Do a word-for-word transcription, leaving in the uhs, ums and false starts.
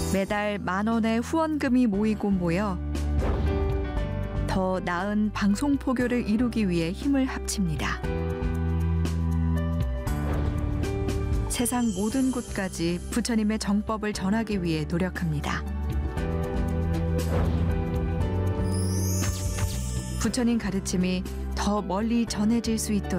매달 만 원의 후원금이 모이고 모여 더 나은 방송 포교를 이루기 위해 힘을 합칩니다. 세상 모든 곳까지 부처님의 정법을 전하기 위해 노력합니다. 부처님 가르침이 더 멀리 전해질 수 있도록